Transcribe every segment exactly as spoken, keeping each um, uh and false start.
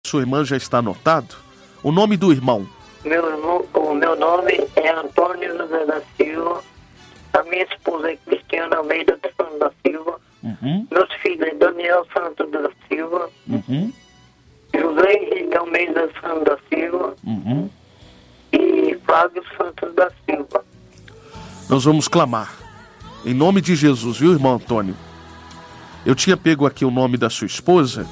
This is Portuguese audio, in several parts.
Sua irmã já está anotado? O nome do irmão? Meu irmão, o meu nome é Antônio José da Silva. A minha esposa é Cristiana Almeida dos Santos da Silva. Uhum. Meus filhos é Daniel Santos da Silva. Uhum. José Henrique Almeida Santos da Silva. Uhum. E Flávio Santos da Silva. Nós vamos clamar. Em nome de Jesus, viu, irmão Antônio? Eu tinha pego aqui o nome da sua esposa.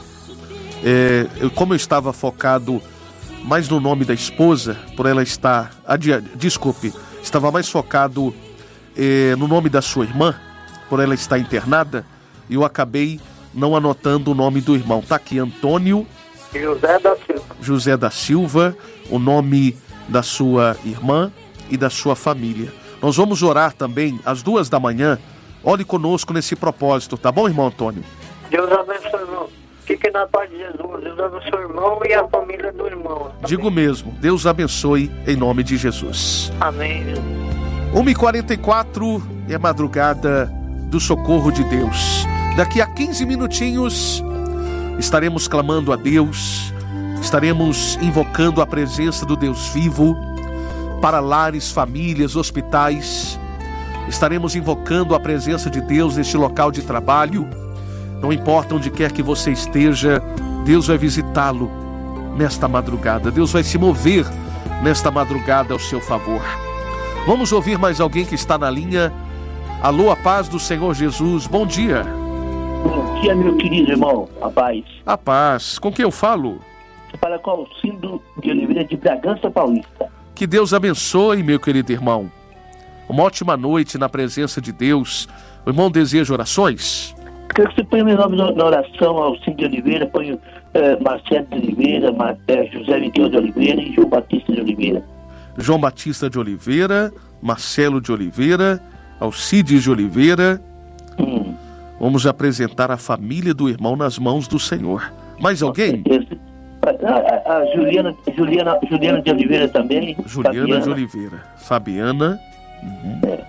É, eu, como eu estava focado mais no nome da esposa, por ela estar... Adia, desculpe, estava mais focado é, no nome da sua irmã, por ela estar internada, e eu acabei não anotando o nome do irmão. Está aqui, Antônio José da Silva. José da Silva, o nome da sua irmã e da sua família. Nós vamos orar também às duas da manhã. Ore conosco nesse propósito, tá bom, irmão Antônio? Deus abençoe, irmão. Fique na paz de Jesus. Deus abençoe o irmão e a família do irmão. Amém. Digo mesmo, Deus abençoe em nome de Jesus. Amém. uma e quarenta e quatro é a madrugada do socorro de Deus. Daqui a quinze minutinhos estaremos clamando a Deus, estaremos invocando a presença do Deus vivo para lares, famílias, hospitais. Estaremos invocando a presença de Deus neste local de trabalho. Não importa onde quer que você esteja, Deus vai visitá-lo nesta madrugada. Deus vai se mover nesta madrugada ao seu favor. Vamos ouvir mais alguém que está na linha. Alô, a paz do Senhor Jesus. Bom dia. Bom dia, meu querido irmão. A paz. A paz. Com quem eu falo? Você fala com Alcindo de Oliveira de Bragança Paulista. Que Deus abençoe, meu querido irmão. Uma ótima noite na presença de Deus. O irmão deseja orações? Quero que você ponha meu nome na oração, Alcindo de Oliveira, ponho eh, Marcelo de Oliveira, Mar, eh, José Miguel de Oliveira e João Batista de Oliveira. João Batista de Oliveira, Marcelo de Oliveira, Alcides de Oliveira. Hum. Vamos apresentar a família do irmão nas mãos do Senhor. Mais alguém? A, a, a Juliana, Juliana, Juliana de Oliveira também. Juliana Fabiana. de Oliveira. Fabiana. Uhum. É.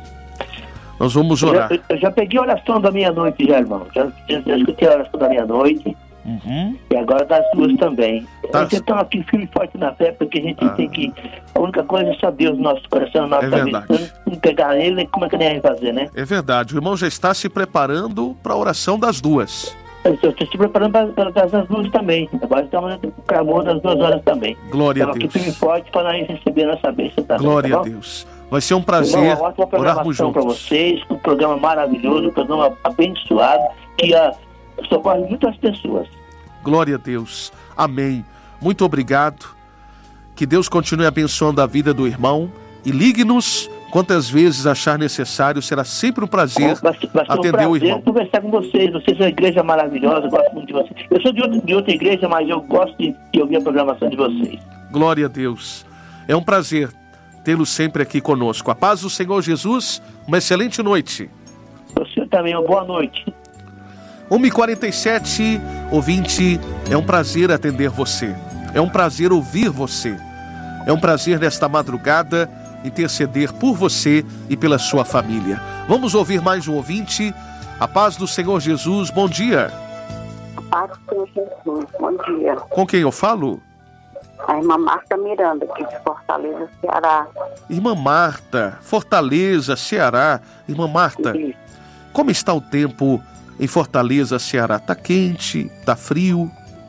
Nós vamos Eu orar. já, eu já peguei a oração da meia-noite já, irmão. Já, já, já escutei a oração da meia-noite. Uhum. E agora das duas também. Tá. Nós estamos aqui firme e forte na fé, porque a gente Ah. tem que... A única coisa é só Deus no nosso coração, na nossa É cabeça. verdade. Se não pegar nele, como é que nem vai fazer, né? É verdade. O irmão já está se preparando para a oração das duas. Eu estou se preparando para das duas também. Agora estamos no clamor das duas horas também. Glória a Estamos aqui firme e Deus. forte para nós receber a nossa bênção também. Glória tá a bom? Deus. Vai ser um Irmão, prazer uma ótima orarmos programação para juntos. vocês, um programa maravilhoso, um programa abençoado, que uh, socorre muitas pessoas. Glória a Deus. Amém. Muito obrigado. Que Deus continue abençoando a vida do irmão. E ligue-nos quantas vezes achar necessário. Será sempre um prazer Vai ser, vai ser atender um o prazer irmão. conversar com vocês. Vocês são uma igreja maravilhosa, eu gosto muito de vocês. Eu sou de outra, de outra igreja, mas eu gosto de, de ouvir a programação de vocês. Glória a Deus. É um prazer tê-lo sempre aqui conosco. A paz do Senhor Jesus. Uma excelente noite. O senhor também, uma boa noite. uma e quarenta e sete, ouvinte, é um prazer atender você. É um prazer ouvir você. É um prazer nesta madrugada interceder por você e pela sua família. Vamos ouvir mais um ouvinte. A paz do Senhor Jesus, bom dia. A paz do Senhor Jesus, bom dia. Com quem eu falo? A irmã Marta Miranda, aqui de Fortaleza, Ceará. Irmã Marta, Fortaleza, Ceará. Irmã Marta, Isso. como está o tempo em Fortaleza, Ceará? Tá quente? Tá frio?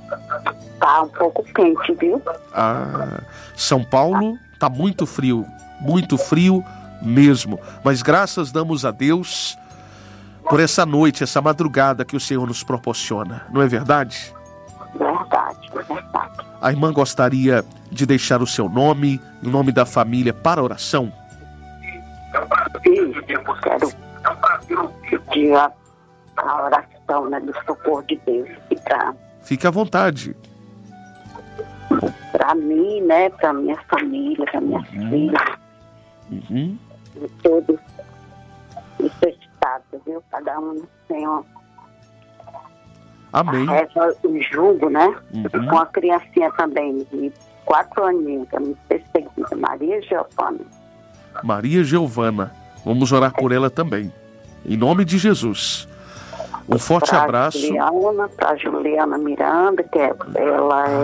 Tá um pouco quente, viu? Ah, São Paulo tá muito frio, muito frio mesmo. Mas graças damos a Deus por essa noite, essa madrugada que o Senhor nos proporciona. Não é verdade? Verdade, verdade. A irmã gostaria de deixar o seu nome e o nome da família para a oração? E quero pedir a, a oração, né, do socorro de Deus. E pra, Fique à vontade. pra mim, né, pra minha família, pra minha Uhum. filha, Uhum. de todos necessitados, viu? Cada um tem uma Amém. reza, o jugo, né? Uhum. Com a criancinha também, de quatro aninhos, que eu me perseguida, Maria Giovana. Maria Giovana. Vamos orar por ela também. Em nome de Jesus. Um forte Pra abraço. Juliana, pra Juliana Miranda, que é, ela é